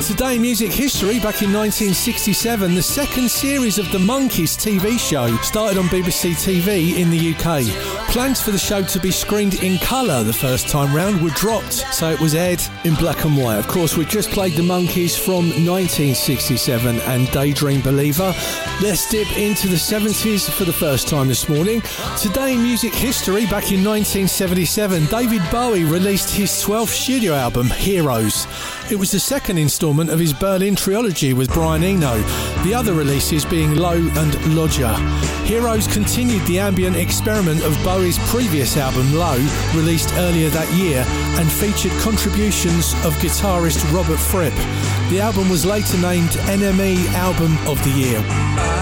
Today, music history. Back in 1967, the second series of the Monkees TV show started on BBC TV in the UK. Plans for the show to be screened in colour the first time round were dropped, so it was aired in black and white. Of course, we just played the Monkees from 1967 and Daydream Believer. Let's dip into the 70s for the first time this morning. Today, music history. Back in 1977, David Bowie released his 12th studio album, Heroes. It was the second instalment of his Berlin trilogy with Brian Eno, the other releases being Low and Lodger. Heroes continued the ambient experiment of Bowie's previous album, Low, released earlier that year, and featured contributions of guitarist Robert Fripp. The album was later named NME Album of the Year.